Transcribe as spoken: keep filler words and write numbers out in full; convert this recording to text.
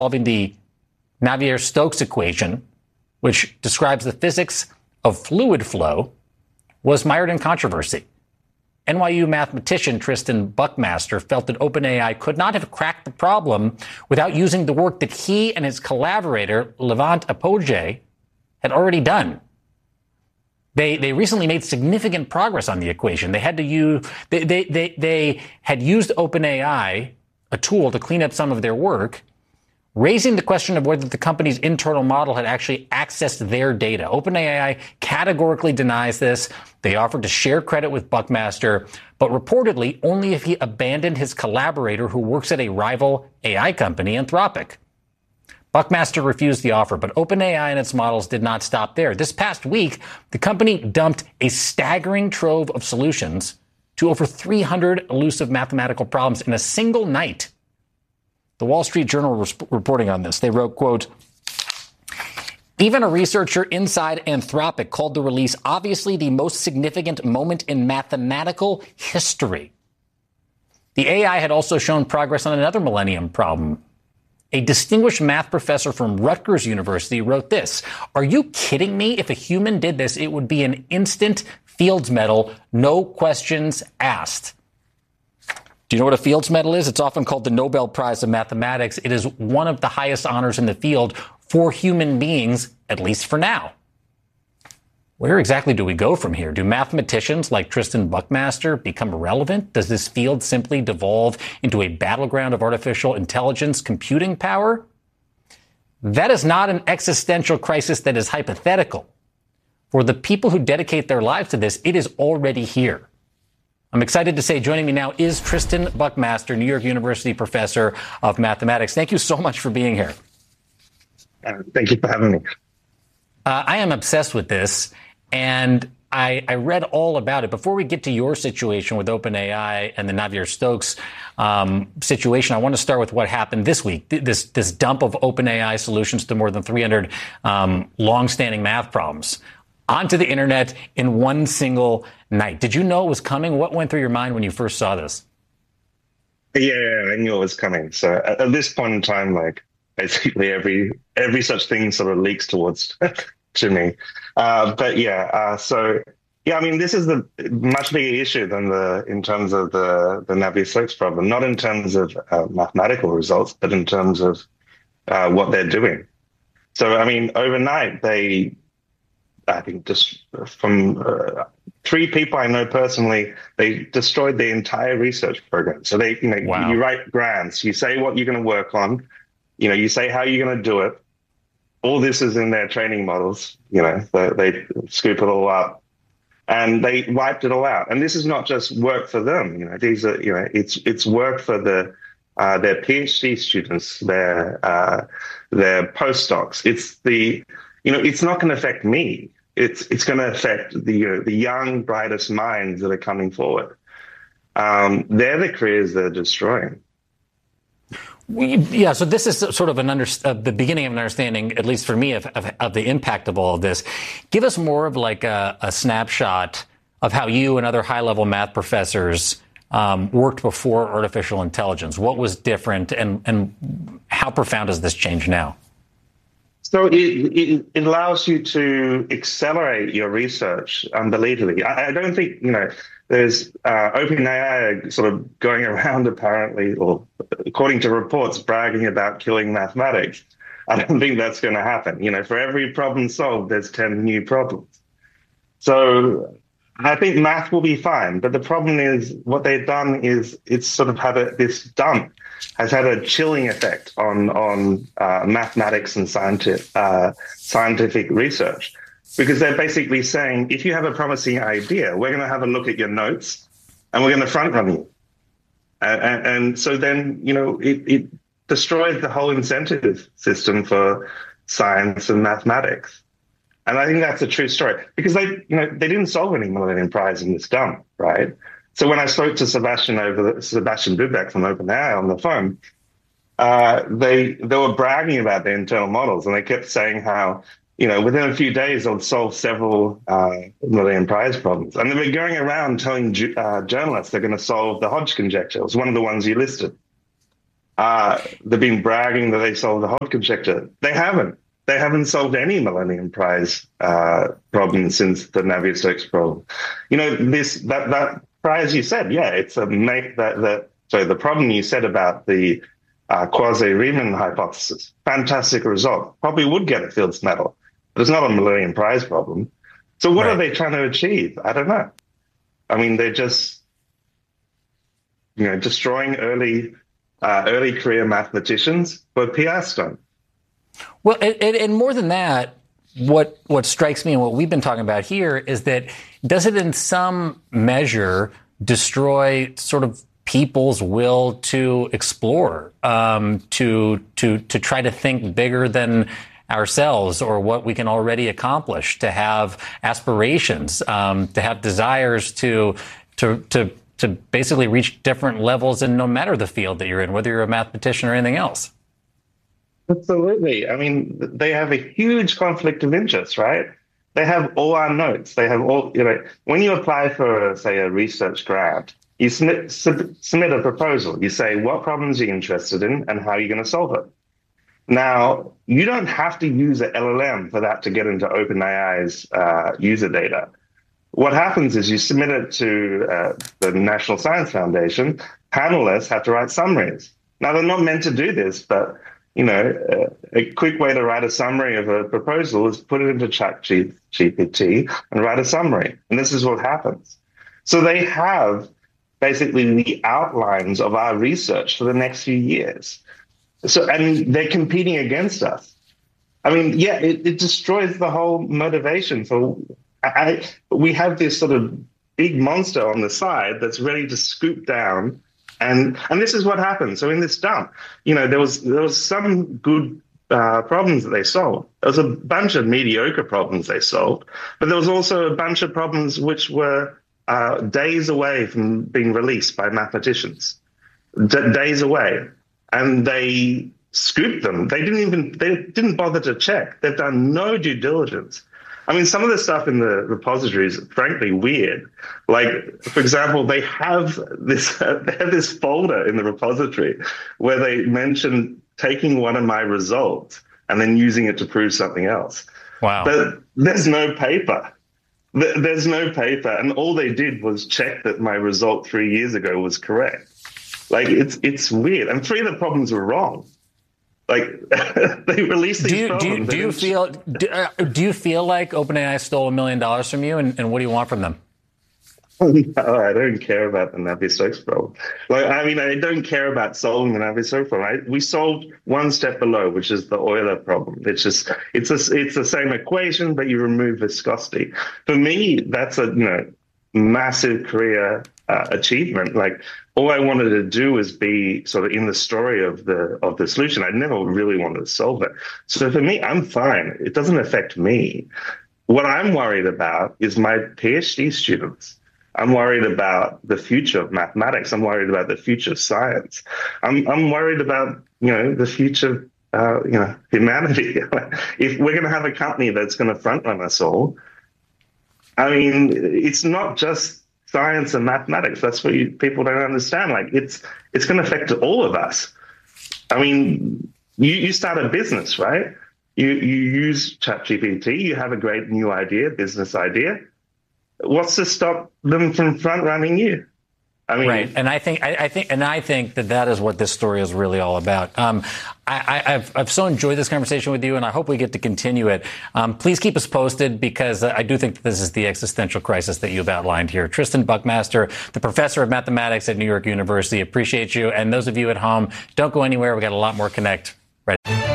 solving the Navier-Stokes equation, which describes the physics of fluid flow, was mired in controversy. N Y U mathematician Tristan Buckmaster felt that OpenAI could not have cracked the problem without using the work that he and his collaborator, Levent Apogee, had already done. They they recently made significant progress on the equation. They had to use they they they, they had used OpenAI, a tool, to clean up some of their work, raising the question of whether the company's internal model had actually accessed their data. OpenAI categorically denies this. They offered to share credit with Buckmaster, but reportedly only if he abandoned his collaborator who works at a rival A I company, Anthropic. Buckmaster refused the offer, but OpenAI and its models did not stop there. This past week, the company dumped a staggering trove of solutions to over three hundred elusive mathematical problems in a single night. The Wall Street Journal was reporting on this. They wrote, quote, even a researcher inside Anthropic called the release obviously the most significant moment in mathematical history. The A I had also shown progress on another Millennium problem. A distinguished math professor from Rutgers University wrote this: are you kidding me? If a human did this, it would be an instant Fields Medal, no questions asked. Do you know what a Fields Medal is? It's often called the Nobel Prize of Mathematics. It is one of the highest honors in the field for human beings, at least for now. Where exactly do we go from here? Do mathematicians like Tristan Buckmaster become irrelevant? Does this field simply devolve into a battleground of artificial intelligence computing power? That is not an existential crisis that is hypothetical. For the people who dedicate their lives to this, it is already here. I'm excited to say joining me now is Tristan Buckmaster, New York University professor of mathematics. Thank you so much for being here. Uh, thank you for having me. Uh, I am obsessed with this, and I, I read all about it. Before we get to your situation with OpenAI and the Navier-Stokes um, situation, I want to start with what happened this week. This this dump of OpenAI solutions to more than three hundred um, long-standing math problems onto the internet in one single night. Did you know it was coming? What went through your mind when you first saw this? Yeah, I knew it was coming. So at, at this point in time, like basically every every such thing sort of leaks towards to me. Uh, but yeah, uh, so yeah, I mean, this is the much bigger issue than the in terms of the the Navier-Stokes problem. Not in terms of uh, mathematical results, but in terms of uh, what they're doing. So I mean, overnight they. I think just from uh, three people I know personally, they destroyed the entire research program. So they, you know, wow. you write grants, you say what you're going to work on, you know, you say how you're going to do it. All this is in their training models. You know, they, they scoop it all up, and they wiped it all out. And this is not just work for them. You know, these are, you know, it's it's work for the uh, their PhD students, their uh, their postdocs. It's the You know, it's not going to affect me. It's it's going to affect the uh, the young, brightest minds that are coming forward. Um, they're the careers they're destroying. We, yeah, so this is sort of an under, uh, the beginning of an understanding, at least for me, of, of, of the impact of all of this. Give us more of like a, a snapshot of how you and other high-level math professors um, worked before artificial intelligence. What was different, and and how profound is this change now? So it, it, it allows you to accelerate your research unbelievably. I, I don't think, you know, there's uh, OpenAI sort of going around apparently, or according to reports, bragging about killing mathematics. I don't think that's going to happen. You know, for every problem solved, there's ten new problems. So I think math will be fine. But the problem is what they've done is it's sort of had a, this dump has had a chilling effect on on uh, mathematics and scientific uh, scientific research, because they're basically saying, if you have a promising idea, we're going to have a look at your notes and we're going to front run you. And, and, and so then, you know, it, it destroys the whole incentive system for science and mathematics. And I think that's a true story, because they, you know, they didn't solve any Millennium Prize in this dump, right? So when I spoke to Sebastian over the, Sebastian Bubeck from OpenAI on the phone, uh, they they were bragging about their internal models, and they kept saying how, you know, within a few days they'll solve several uh, Millennium Prize problems, and they were going around telling ju- uh, journalists they're going to solve the Hodge conjecture. It was one of the ones you listed. Uh, they've been bragging that they solved the Hopf conjecture. They haven't. They haven't solved any Millennium Prize uh, problem since the Navier-Stokes problem. You know, this that that prize you said, yeah, it's a make that the so the problem you said about the uh, quasi-Riemann hypothesis, fantastic result. Probably would get a Fields Medal, but it's not a Millennium Prize problem. So what right. are they trying to achieve? I don't know. I mean, they're just you know destroying early. Uh, early career mathematicians for P R stunt. Well, and, and more than that, what what strikes me and what we've been talking about here is that does it in some measure destroy sort of people's will to explore, um, to to to try to think bigger than ourselves or what we can already accomplish, to have aspirations, um, to have desires to to to to basically reach different levels in no matter the field that you're in, whether you're a mathematician or anything else. Absolutely. I mean, they have a huge conflict of interest, right? They have all our notes. They have all, you know, when you apply for, say, a research grant, you submit, sub, submit a proposal. You say what problems you're interested in and how you're going to solve it. Now, you don't have to use an L L M for that to get into OpenAI's uh, user data. What happens is you submit it to uh, the National Science Foundation. Panelists have to write summaries. Now, they're not meant to do this, but, you know, uh, a quick way to write a summary of a proposal is put it into ChatGPT and write a summary. And this is what happens. So they have basically the outlines of our research for the next few years. So, and they're competing against us. I mean, yeah, it, it destroys the whole motivation for I, we have this sort of big monster on the side that's ready to scoop down, and and this is what happens. So in this dump, you know, there was there was some good uh, problems that they solved. There was a bunch of mediocre problems they solved, but there was also a bunch of problems which were uh, days away from being released by mathematicians, D- days away, and they scooped them. They didn't even they didn't bother to check. They've done no due diligence. I mean, some of the stuff in the repository is frankly weird. Like, for example, they have this they have this folder in the repository where they mention taking one of my results and then using it to prove something else. Wow. But there's no paper. There's no paper. And all they did was check that my result three years ago was correct. Like, it's it's weird. And three of the problems were wrong. Like, they released these do you, problems. Do you, do you feel do, uh, do you feel like OpenAI stole a million dollars from you, and, and what do you want from them? No, I don't care about the Navier-Stokes problem. Like, I mean, I don't care about solving the Navier-Stokes problem. Right? We solved one step below, which is the Euler problem. It's just it's a, it's the same equation, but you remove viscosity. For me, that's a you know massive career uh, achievement. Like, all I wanted to do was be sort of in the story of the of the solution. I never really wanted to solve it. So for me, I'm fine. It doesn't affect me. What I'm worried about is my PhD students. I'm worried about the future of mathematics. I'm worried about the future of science. I'm I'm worried about you know the future uh, you know humanity. If we're going to have a company that's going to front run us all, I mean, it's not just science and mathematics. That's what you, people don't understand. Like, it's it's going to affect all of us. I mean, you, you start a business, right? You you use ChatGPT. You have a great new idea, business idea. What's to stop them from front running you? I mean, right, and I think I, I think and I think that that is what this story is really all about. Um, I, I, I've I've so enjoyed this conversation with you, and I hope we get to continue it. Um, please keep us posted, because I do think that this is the existential crisis that you've outlined here. Tristan Buckmaster, the professor of mathematics at New York University, appreciate you, and those of you at home, don't go anywhere. We got a lot more Connect